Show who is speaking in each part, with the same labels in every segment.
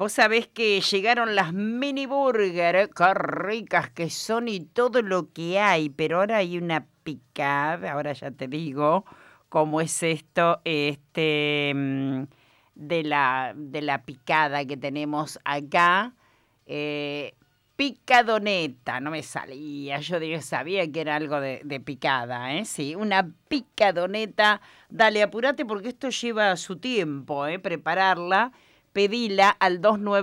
Speaker 1: Vos sabés que llegaron las mini burger, qué ricas que son y todo lo que hay, pero ahora hay una picada, ahora ya te digo cómo es esto, de la picada que tenemos acá. eh, Picadoneta, no me salía, yo sabía que era algo de picada, ¿eh? Sí, una picadoneta. Dale, apurate porque esto lleva su tiempo, prepararla. Pedila al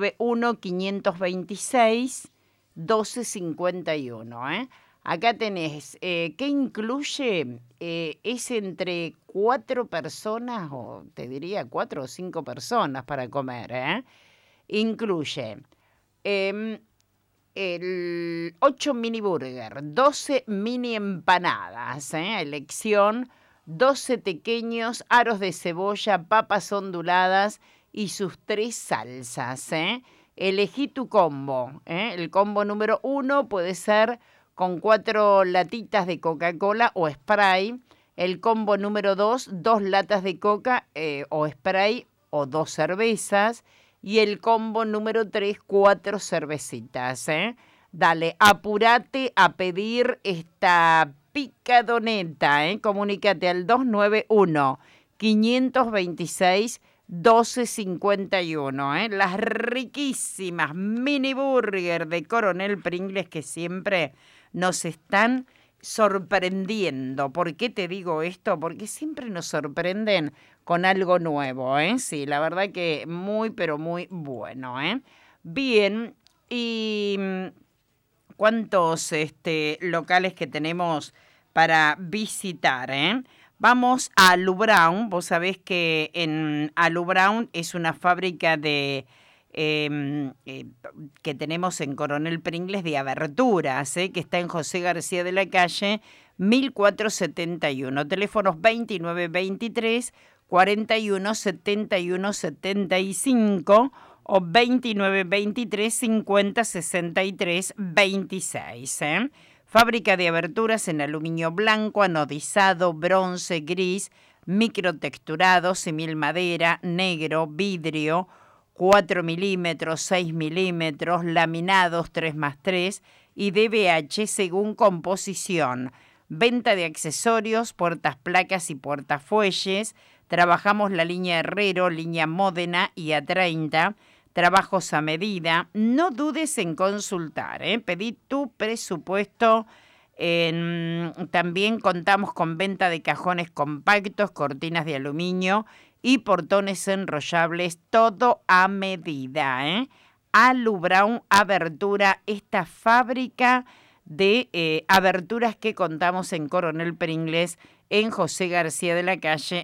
Speaker 1: 291-526-1251. Acá tenés, ¿qué incluye? Es entre 4 personas, o te diría 4 o 5 personas para comer. Incluye em, el 8 mini burger, 12 mini empanadas, elección, 12 pequeños aros de cebolla, papas onduladas y sus 3 salsas. Elegí tu combo. El combo número 1 puede ser con 4 latitas de Coca-Cola o Sprite. El combo número 2, 2 latas de Coca o Sprite o 2 cervezas. Y el combo número 3, 4 cervecitas. Dale, apúrate a pedir esta picadoneta. Comunícate al 291-526-1251. Las riquísimas mini burger de Coronel Pringles que siempre nos están sorprendiendo. ¿Por qué te digo esto? Porque siempre nos sorprenden con algo nuevo, Sí, la verdad que muy, pero muy bueno, Bien, y cuántos locales que tenemos para visitar, Vamos a Lubraun. Vos sabés que en Lubraun es una fábrica que tenemos en Coronel Pringles de aberturas, que está en José García de la Calle 1471. Teléfonos 2923 41 71 75 o 2923 50 63 26. Fábrica de aberturas en aluminio blanco, anodizado, bronce, gris, microtexturado, semilmadera, negro, vidrio, 4 milímetros, 6 milímetros, laminados 3x3 y DBH según composición. Venta de accesorios, puertas placas y portafuelles. Trabajamos la línea Herrero, línea Módena y A30. Trabajos a medida. No dudes en consultar, Pedí tu presupuesto. También contamos con venta de cajones compactos, cortinas de aluminio y portones enrollables, todo a medida, Lubraun Abertura, esta fábrica de aberturas que contamos en Coronel Pringles, en José García de la Calle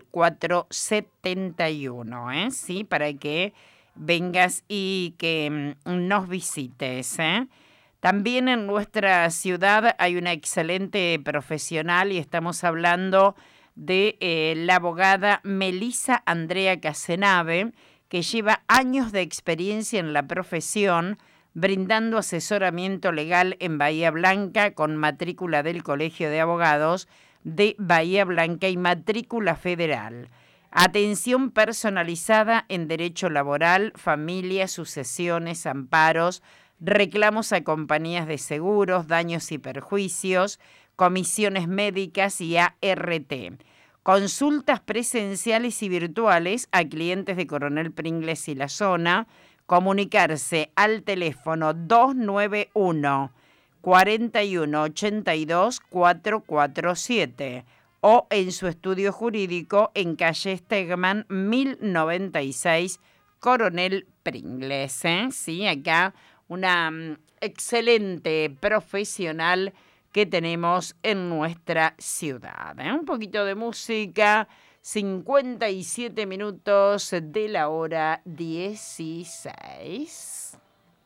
Speaker 1: 1471, Sí, para que vengas y que nos visites, También en nuestra ciudad hay una excelente profesional y estamos hablando de la abogada Melissa Andrea Casenave, que lleva años de experiencia en la profesión, brindando asesoramiento legal en Bahía Blanca con matrícula del Colegio de Abogados de Bahía Blanca y matrícula federal. Atención personalizada en derecho laboral, familia, sucesiones, amparos, reclamos a compañías de seguros, daños y perjuicios, comisiones médicas y ART. Consultas presenciales y virtuales a clientes de Coronel Pringles y la zona. Comunicarse al teléfono 291 41 82 447 o en su estudio jurídico en calle Stegman 1096, Coronel Pringles. Sí, acá una excelente profesional que tenemos en nuestra ciudad. Un poquito de música, 57 minutos de la hora 16.